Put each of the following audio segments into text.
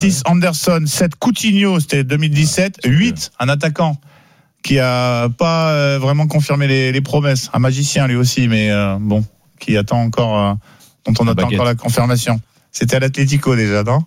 6 Anderson, 7 Coutinho, c'était 2017, 8 un attaquant qui a pas vraiment confirmé les promesses, un magicien lui aussi, mais bon, qui attend encore, dont on attend encore la confirmation. C'était à l'Atlético déjà, non?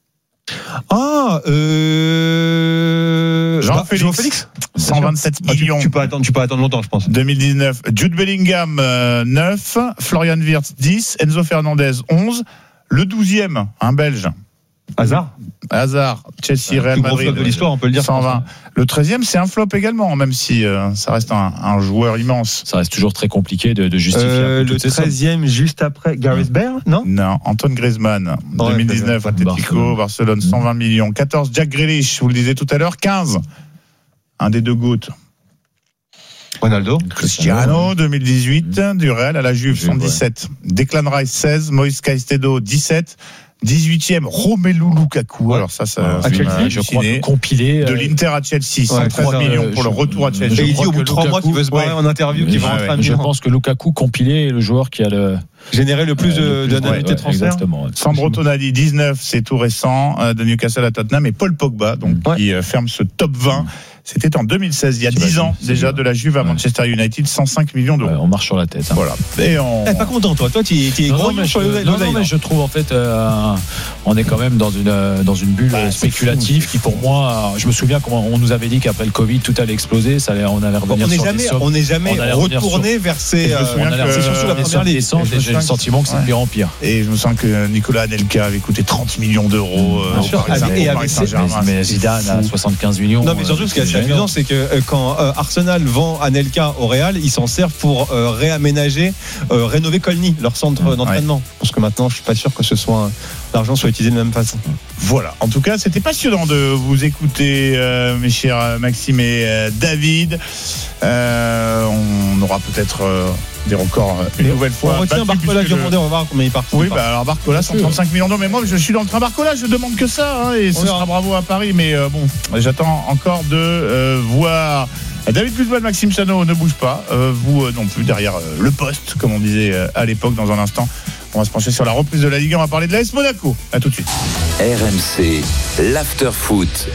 Jean-Félix 127 millions. Tu peux attendre longtemps, je pense. 2019, Jude Bellingham 9, Florian Wirtz 10, Enzo Fernandez 11, le 12e, un Belge. Hazard, Chelsea, Real Madrid. Flop de l'histoire, on peut le dire. 120. Le 13e, c'est un flop également, même si ça reste un joueur immense. Ça reste toujours très compliqué de justifier. Le 13e, juste après, Gareth Bale, non? Non, Antoine Griezmann, 2019, Atlético, Barcelone, 120 millions. 14, Jack Grealish, vous le disiez tout à l'heure, 15. Un des deux GOAT. Ronaldo. Cristiano, 2018, du Real à la Juve, 117. Declan Rice, 16. Moïse Caicedo, 17. 18e, Romelu Lukaku. Alors ça je crois que compilé de l'Inter à Chelsea, 113 millions pour le retour à Chelsea. Et il dit au bout de 3 mois qu'il veut se barrer en interview, qu'il va rentrer à Milan. Je pense que Lukaku compilé est le joueur qui a généré le plus d'indemnités de transfert. Sandro Tonali, 19, c'est tout récent, de Newcastle à Tottenham, et Paul Pogba, donc qui ferme ce top 20. C'était en 2016, il y a 10 ans déjà, de la Juve à Manchester United, 105 millions d'euros. On marche sur la tête. Voilà. Et pas content, toi tu es gros sur le mais je trouve en fait, on est quand même dans une bulle spéculative qui, pour moi, je me souviens comment on nous avait dit qu'après le Covid tout allait exploser, on allait revenir sur les sommes. On n'est jamais retourné vers ces. C'est surtout la première descente et j'ai le sentiment que c'est de pire en pire. Et je me sens que Nicolas Anelka avait coûté 30 millions d'euros. Mais Zidane à 75 millions. Non, mais surtout ce qui est amusant, c'est que quand Arsenal vend Anelka au Real, ils s'en servent pour rénover Colny, leur centre d'entraînement. Parce que maintenant, je suis pas sûr que l'argent soit utilisé de la même façon. Voilà. En tout cas, c'était passionnant de vous écouter, mes chers Maxime et David. On aura peut-être des records une nouvelle fois. On retient Barcola Diomandé, on va voir combien il part. Oui, alors Barcola, 135 millions d'euros. Mais moi, je suis dans le train Barcola, je demande que ça. Et ce sera bravo à Paris. Mais bon, j'attends encore de voir. David Guzman, Maxime Chano, ne bouge pas. Vous non plus, derrière le poste, comme on disait à l'époque. Dans un instant, on va se pencher sur la reprise de la Ligue 1. On va parler de l'AS Monaco. À tout de suite. RMC, l'after-foot.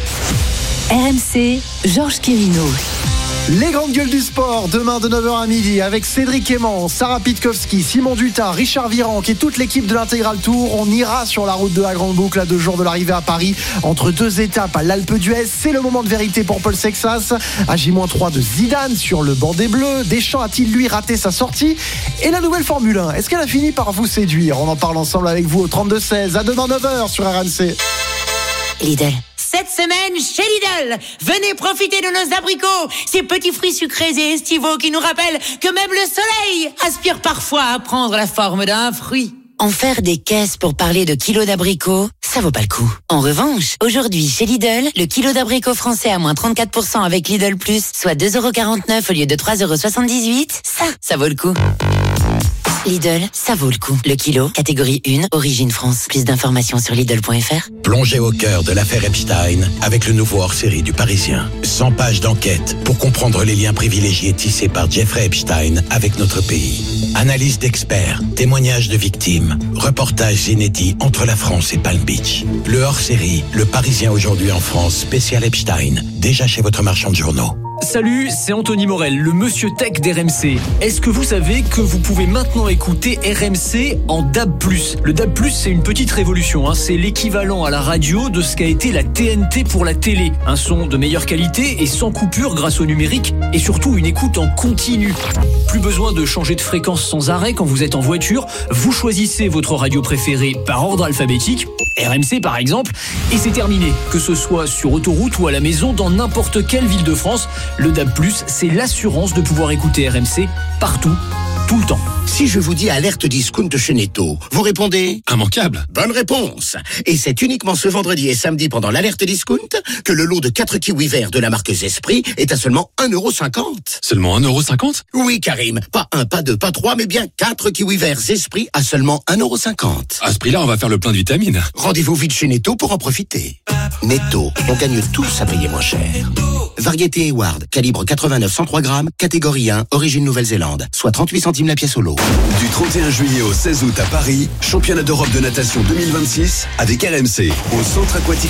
RMC, Georges Quirino. Les grandes gueules du sport, demain de 9h à midi, avec Cédric Aimant, Sarah Pitkowski, Simon Dutin, Richard Virenque et toute l'équipe de l'Intégral Tour. On ira sur la route de la Grande Boucle à 2 jours de l'arrivée à Paris, entre 2 étapes à l'Alpe d'Huez. C'est le moment de vérité pour Paul Sexas. À J-3 de Zidane sur le banc des Bleus. Deschamps a-t-il lui raté sa sortie? Et la nouvelle Formule 1, est-ce qu'elle a fini par vous séduire? On en parle ensemble avec vous au 32-16. À demain 9h sur RMC. Lidl. Cette semaine, chez Lidl, venez profiter de nos abricots, ces petits fruits sucrés et estivaux qui nous rappellent que même le soleil aspire parfois à prendre la forme d'un fruit. En faire des caisses pour parler de kilos d'abricots, ça vaut pas le coup. En revanche, aujourd'hui, chez Lidl, le kilo d'abricots français à moins 34% avec Lidl+, soit 2,49€ au lieu de 3,78€, ça vaut le coup. Lidl, ça vaut le coup. Le kilo, catégorie 1, origine France. Plus d'informations sur Lidl.fr. Plongez au cœur de l'affaire Epstein avec le nouveau hors-série du Parisien. 100 pages d'enquête pour comprendre les liens privilégiés tissés par Jeffrey Epstein avec notre pays. Analyse d'experts, témoignages de victimes, reportages inédits entre la France et Palm Beach. Le hors-série, le Parisien aujourd'hui en France, spécial Epstein, déjà chez votre marchand de journaux. Salut, c'est Anthony Morel, le monsieur tech d'RMC. Est-ce que vous savez que vous pouvez maintenant écouter RMC en DAB+. Le DAB+, c'est une petite révolution, hein. C'est l'équivalent à la radio de ce qu'a été la TNT pour la télé. Un son de meilleure qualité et sans coupure grâce au numérique et surtout une écoute en continu. Plus besoin de changer de fréquence sans arrêt quand vous êtes en voiture. Vous choisissez votre radio préférée par ordre alphabétique, RMC par exemple, et c'est terminé. Que ce soit sur autoroute ou à la maison, dans n'importe quelle ville de France, le DAB+, c'est l'assurance de pouvoir écouter RMC partout, tout le temps. Si je vous dis alerte discount chez Netto, vous répondez immanquable. Bonne réponse. Et c'est uniquement ce vendredi et samedi pendant l'alerte discount que le lot de 4 kiwis verts de la marque Zespri est à seulement 1,50€. Seulement 1,50€? Oui, Karim. Pas 1, pas 2, pas 3, mais bien 4 kiwis verts Zespri à seulement 1,50€. À ce prix-là, on va faire le plein de vitamines. Rendez-vous vite chez Netto pour en profiter. Netto, on gagne tous à payer moins cher. Variété Hayward, calibre 89-103 grammes, catégorie 1, origine Nouvelle-Zélande, soit 38 centimes la pièce au lot. Du 31 juillet au 16 août à Paris, championnat d'Europe de natation 2026 avec RMC au centre aquatique